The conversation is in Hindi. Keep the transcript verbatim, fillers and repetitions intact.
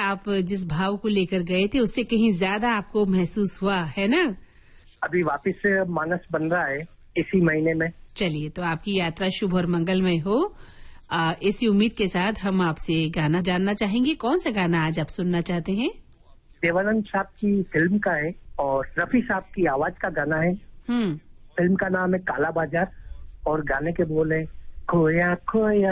आप जिस भाव को लेकर गए थे उससे कहीं ज्यादा आपको महसूस हुआ है ना? अभी वापस से मानस बन रहा है इसी महीने में। चलिए, तो आपकी यात्रा शुभ और मंगलमय हो। आ, इसी उम्मीद के साथ हम आपसे गाना जानना चाहेंगे। कौन सा गाना आज आप सुनना चाहते हैं? देवानंद साहब की फिल्म का है और रफी साहब की आवाज का गाना है। हम्म फिल्म का नाम है काला बाजार और गाने के बोल है खोया खोया